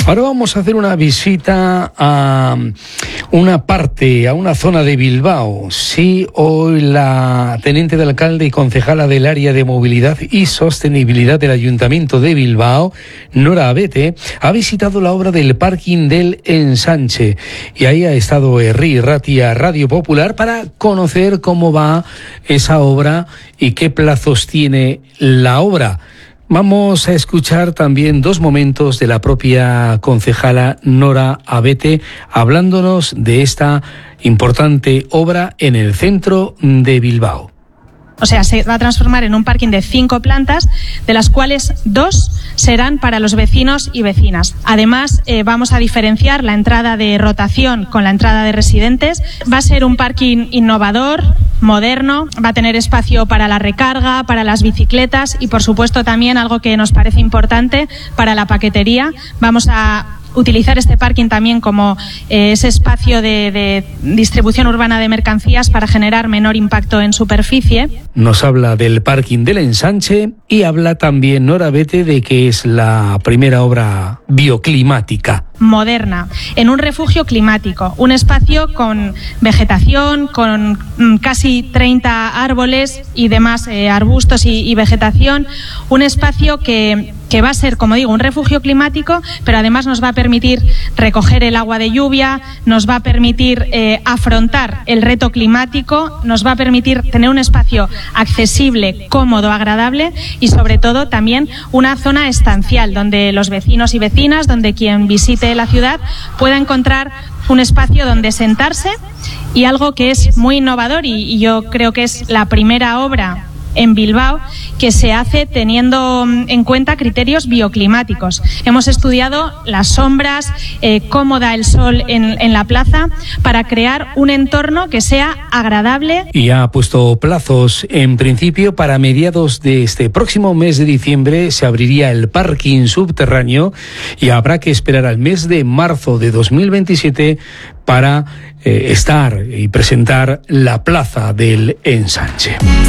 Ahora vamos a hacer una visita a una zona de Bilbao. Sí, hoy la teniente de alcalde y concejala del área de movilidad y sostenibilidad del Ayuntamiento de Bilbao, Nora Abete, ha visitado la obra del parking del Ensanche. Y ahí ha estado Herri Ratia Radio Popular para conocer cómo va esa obra y qué plazos tiene la obra. Vamos a escuchar también dos momentos de la propia concejala Nora Abete hablándonos de esta importante obra en el centro de Bilbao. O sea, se va a transformar en un parking de 5 plantas, de las cuales 2 serán para los vecinos y vecinas. Además, vamos a diferenciar la entrada de rotación con la entrada de residentes. Va a ser un parking innovador, moderno, va a tener espacio para la recarga, para las bicicletas y, por supuesto, también algo que nos parece importante para la paquetería. Vamos a utilizar este parking también como ese espacio de distribución urbana de mercancías para generar menor impacto en superficie. Nos habla del parking del Ensanche y habla también Nora Abete de que es la primera obra bioclimática. Moderna, en un refugio climático, un espacio con vegetación, con casi 30 árboles y demás arbustos y vegetación, un espacio que va a ser, como digo, un refugio climático, pero además nos va a permitir recoger el agua de lluvia, nos va a permitir afrontar el reto climático, nos va a permitir tener un espacio accesible, cómodo, agradable y sobre todo también una zona estancial donde los vecinos y vecinas, donde quien visite la ciudad pueda encontrar un espacio donde sentarse y algo que es muy innovador y yo creo que es la primera obra en Bilbao que se hace teniendo en cuenta criterios bioclimáticos. Hemos estudiado las sombras, cómo da el sol en la plaza para crear un entorno que sea agradable. Y ha puesto plazos. En principio, para mediados de este próximo mes de diciembre se abriría el parking subterráneo y habrá que esperar al mes de marzo de 2027 para estar y presentar la plaza del Ensanche.